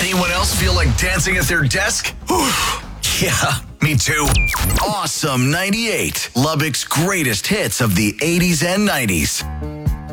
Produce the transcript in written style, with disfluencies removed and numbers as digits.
Anyone else feel like dancing at their desk? Yeah, me too. Awesome 98, Lubbock's greatest hits of the 80s and 90s.